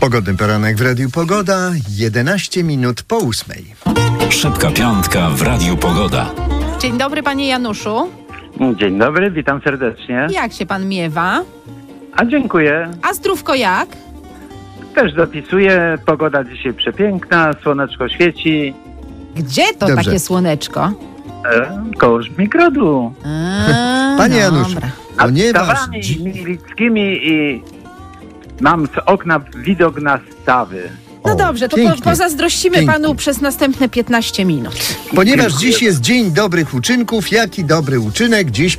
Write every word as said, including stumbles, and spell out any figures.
Pogodny poranek w Radiu Pogoda, jedenaście minut po ósmej. Szybka piątka w Radiu Pogoda. Dzień dobry, panie Januszu. Dzień dobry, witam serdecznie. Jak się pan miewa? A dziękuję. A zdrówko jak? Też dopisuję. Pogoda dzisiaj przepiękna, słoneczko świeci. Gdzie to Dobrze. takie słoneczko? E, koło Żmikrodu. A, Panie Januszu, dobra. Nad ponieważ... stawami dzi- milickimi i mam z okna widok na stawy. No O, dobrze, to po, pięknie. pozazdrościmy Pięknie. panu przez następne piętnaście minut. Ponieważ dziś jest Dzień Dobrych Uczynków, jaki dobry uczynek dziś